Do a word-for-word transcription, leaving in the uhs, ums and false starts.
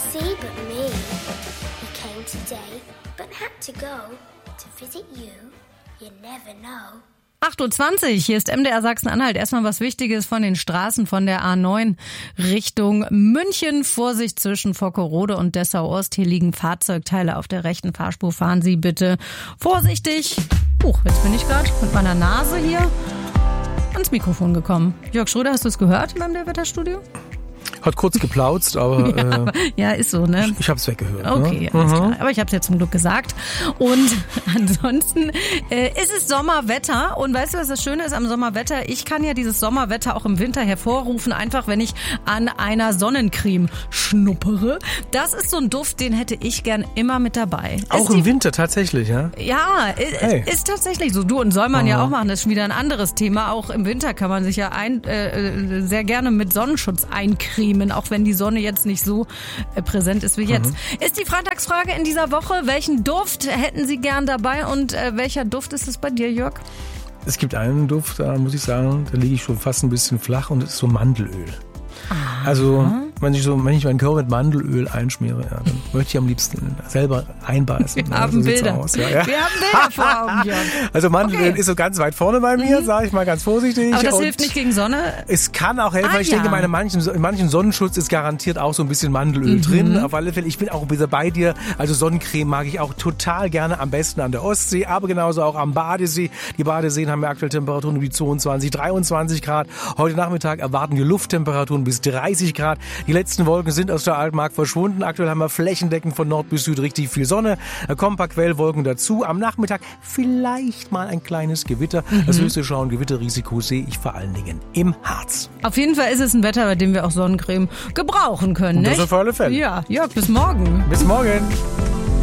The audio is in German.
see but me. He came today, but had to go to visit you. You never know. acht Uhr zwanzig, hier ist M D R Sachsen-Anhalt. Erstmal was Wichtiges von den Straßen von der A neun Richtung München. Vorsicht zwischen Vockerode und Dessau-Ost. Hier liegen Fahrzeugteile auf der rechten Fahrspur. Fahren Sie bitte vorsichtig. Huch, jetzt bin ich gerade mit meiner Nase hier ans Mikrofon gekommen. Jörg Schröder, hast du es gehört in meinem Wetterstudio? Hat kurz geplautzt, aber ja, äh, aber, ja, ist so, ne? Ich hab's weggehört. Okay, ne? alles mhm. klar. Aber ich hab's ja zum Glück gesagt. Und ansonsten äh, ist es Sommerwetter. Und weißt du, was das Schöne ist am Sommerwetter? Ich kann ja dieses Sommerwetter auch im Winter hervorrufen, einfach wenn ich an einer Sonnencreme schnuppere. Das ist so ein Duft, den hätte ich gern immer mit dabei. Auch ist im die, Winter tatsächlich, ja? Ja, hey. ist, ist tatsächlich so. Du, und soll man mhm. ja auch machen. Das ist schon wieder ein anderes Thema. Auch im Winter kann man sich ja ein, äh, sehr gerne mit Sonnenschutz eincremen, auch wenn die Sonne jetzt nicht so äh, präsent ist wie jetzt. Mhm. Ist die Freitagsfrage in dieser Woche, welchen Duft hätten Sie gern dabei und äh, welcher Duft ist es bei dir, Jörg? Es gibt einen Duft, da muss ich sagen, da liege ich schon fast ein bisschen flach und das ist so Mandelöl. Aha. Also, wenn ich so, wenn ich meinen Körper mit Mandelöl einschmiere, ja, dann möchte ich am liebsten selber einbeißen. Wir ja, haben so Bilder. Aus, ja, ja. Wir haben Bilder vor Augen, Jörg. Also Mandelöl okay. ist so ganz weit vorne bei mir, mhm. sage ich mal ganz vorsichtig. Aber das und hilft nicht gegen Sonne? Es kann auch helfen, ah, weil ich ja. denke, meine manchen, in manchen Sonnenschutz ist garantiert auch so ein bisschen Mandelöl mhm. drin. Auf alle Fälle, ich bin auch wieder bei dir. Also Sonnencreme mag ich auch total gerne, am besten an der Ostsee, aber genauso auch am Badesee. Die Badeseen haben ja aktuell Temperaturen um die zweiundzwanzig, dreiundzwanzig Grad. Heute Nachmittag erwarten wir Lufttemperaturen bis dreißig Grad. Die letzten Wolken sind aus der Altmark verschwunden. Aktuell haben wir flächendeckend von Nord bis Süd richtig viel Sonne. Da kommen ein paar Quellwolken dazu. Am Nachmittag vielleicht mal ein kleines Gewitter. Mhm. Das höchste Schau- und Gewitterrisiko sehe ich vor allen Dingen im Harz. Auf jeden Fall ist es ein Wetter, bei dem wir auch Sonnencreme gebrauchen können. Das nicht? auf alle Fälle. Ja, Jörg, bis morgen. Bis morgen.